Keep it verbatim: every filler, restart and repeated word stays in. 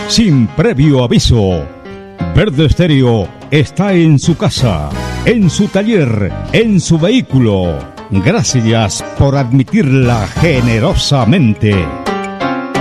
sin previo aviso. Verde Estéreo está en su casa, en su taller, en su vehículo. Gracias por admitirla generosamente.